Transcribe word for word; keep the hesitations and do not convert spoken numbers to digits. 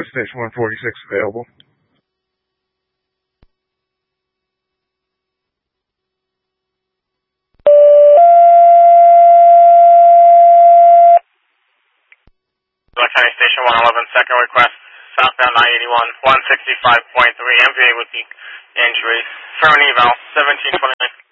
with station one forty-six available. North County Station one eleven, second request, southbound I eighty-one, one sixty-five point three, M V A with the injuries. Firm eval, seventeen twenty-nine.